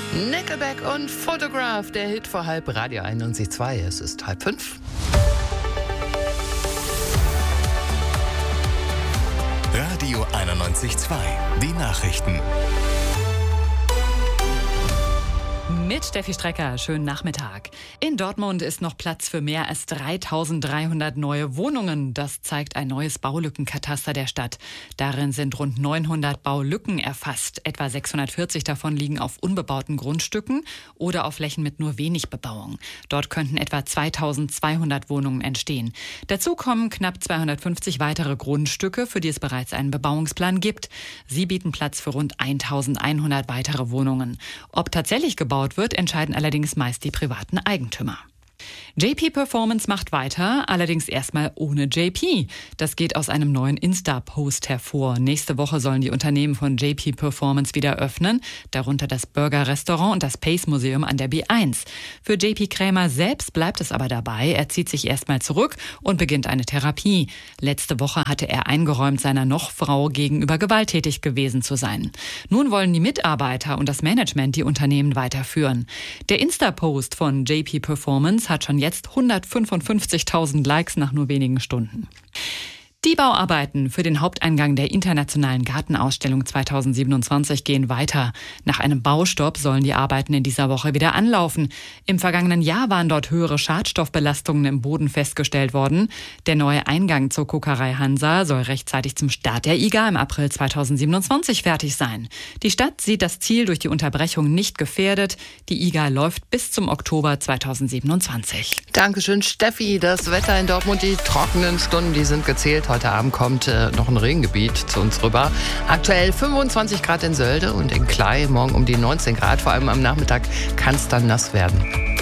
Nickelback und Photograph, der Hit vor halb, Radio 91.2. Es ist 4:30. Radio 91.2. Die Nachrichten. Mit Steffi Strecker, schönen Nachmittag. In Dortmund ist noch Platz für mehr als 3.300 neue Wohnungen. Das zeigt ein neues Baulückenkataster der Stadt. Darin sind rund 900 Baulücken erfasst. Etwa 640 davon liegen auf unbebauten Grundstücken oder auf Flächen mit nur wenig Bebauung. Dort könnten etwa 2.200 Wohnungen entstehen. Dazu kommen knapp 250 weitere Grundstücke, für die es bereits einen Bebauungsplan gibt. Sie bieten Platz für rund 1.100 weitere Wohnungen. Ob tatsächlich gebaut wird, entscheiden allerdings meist die privaten Eigentümer. JP Performance macht weiter, allerdings erstmal ohne JP. Das geht aus einem neuen Insta-Post hervor. Nächste Woche sollen die Unternehmen von JP Performance wieder öffnen, darunter das Burger-Restaurant und das Pace-Museum an der B1. Für JP Krämer selbst bleibt es aber dabei. Er zieht sich erstmal zurück und beginnt eine Therapie. Letzte Woche hatte er eingeräumt, seiner Nochfrau gegenüber gewalttätig gewesen zu sein. Nun wollen die Mitarbeiter und das Management die Unternehmen weiterführen. Der Insta-Post von JP Performance hat schon jetzt 155.000 Likes nach nur wenigen Stunden. Die Bauarbeiten für den Haupteingang der Internationalen Gartenausstellung 2027 gehen weiter. Nach einem Baustopp sollen die Arbeiten in dieser Woche wieder anlaufen. Im vergangenen Jahr waren dort höhere Schadstoffbelastungen im Boden festgestellt worden. Der neue Eingang zur Kokerei Hansa soll rechtzeitig zum Start der IGA im April 2027 fertig sein. Die Stadt sieht das Ziel durch die Unterbrechung nicht gefährdet. Die IGA läuft bis zum Oktober 2027. Dankeschön, Steffi. Das Wetter in Dortmund, die trockenen Stunden, die sind gezählt. Heute Abend kommt noch ein Regengebiet zu uns rüber. Aktuell 25 Grad in Sölde und in Klei, morgen um die 19 Grad. Vor allem am Nachmittag kann es dann nass werden.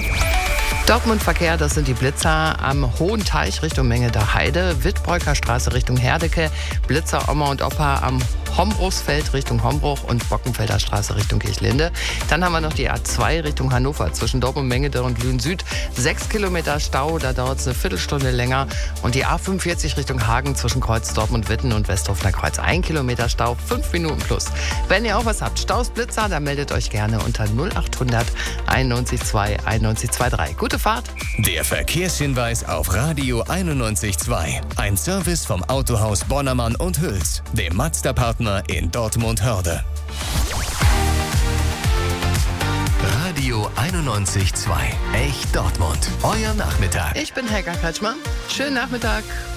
Dortmund-Verkehr, das sind die Blitzer am Hohen Teich Richtung Mengeder Heide, Wittbreuker Straße Richtung Herdecke, Blitzer Oma und Opa am Hombruchsfeld Richtung Hombruch und Bockenfelder Straße Richtung Kirchlinde. Dann haben wir noch die A2 Richtung Hannover zwischen Dortmund, Mengede und Lünen Süd. 6 Kilometer Stau, da dauert es eine Viertelstunde länger. Und die A45 Richtung Hagen zwischen Kreuz Dortmund, Witten und Westhofener Kreuz. 1 Kilometer Stau, 5 Minuten plus. Wenn ihr auch was habt, Staus, Blitzer, dann meldet euch gerne unter 0800 91 91 23. Gute Fahrt. Der Verkehrshinweis auf Radio 91.2. Ein Service vom Autohaus Bonnermann und Hüls, dem Mazda-Partner in Dortmund-Hörde. Radio 91.2. Echt Dortmund. Euer Nachmittag. Ich bin Helga Kretschmann. Schönen Nachmittag.